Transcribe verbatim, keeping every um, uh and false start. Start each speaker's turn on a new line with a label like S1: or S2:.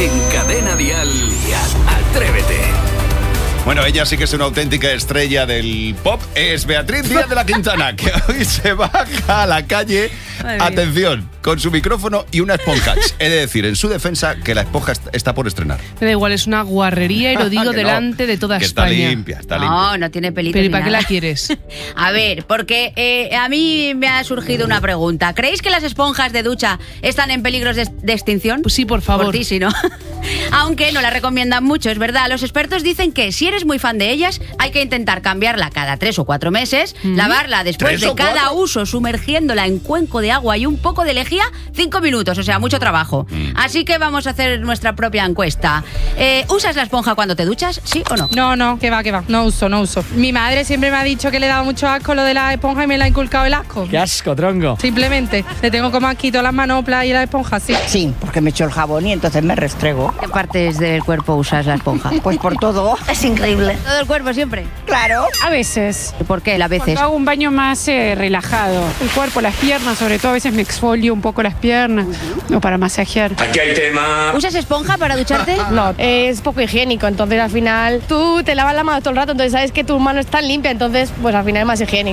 S1: En Cadena Dial, Atrévete.
S2: Bueno, ella sí que es una auténtica estrella del pop. Es Beatriz Díaz de la Quintana, que hoy se baja a la calle, atención, con su micrófono y una esponja. He de decir, en su defensa, que la esponja está por estrenar.
S3: Me da igual, es una guarrería y lo digo delante
S2: no,
S3: de toda
S2: que
S3: España.
S2: Está limpia, está limpia.
S4: No, no tiene pelitos.
S3: ¿Pero y
S4: ni
S3: para qué
S4: nada.
S3: la quieres?
S4: A ver, porque eh, a mí me ha surgido una pregunta. ¿Creéis que las esponjas de ducha están en peligro de, de extinción?
S3: Pues sí, por favor.
S4: Por ti, sí, ¿no? Aunque no la recomiendan mucho, es verdad. Los expertos dicen que si eres muy fan de ellas, hay que intentar cambiarla cada tres o cuatro meses, mm. lavarla después de cada cuatro? uso, sumergiéndola en cuenco de agua y un poco de lejía, cinco minutos, o sea, mucho trabajo. Mm. Así que vamos a hacer nuestra propia encuesta. Eh, ¿Usas la esponja cuando te duchas, sí o no?
S5: No, no, que va, que va, no uso, no uso. Mi madre siempre me ha dicho que le daba mucho asco lo de la esponja y me la ha inculcado el asco.
S6: ¡Qué asco, tronco!
S5: Simplemente, le tengo como asquito las manoplas y la esponja, sí.
S7: Sí, porque me echo el jabón y entonces me restrego.
S4: ¿Qué partes del cuerpo usas la esponja?
S7: Pues por todo, es increíble.
S4: ¿Todo el cuerpo siempre?
S7: Claro.
S5: A veces.
S4: ¿Por qué? A veces.
S5: Cuando hago un baño más eh, relajado. El cuerpo, las piernas, sobre todo, a veces me exfolio un poco las piernas. Uh-huh. O para masajear.
S1: Aquí hay tema.
S4: ¿Usas esponja para ducharte?
S8: No, es poco higiénico, entonces al final tú te lavas la mano todo el rato, entonces sabes que tu mano está limpia, entonces pues al final es más higiénico.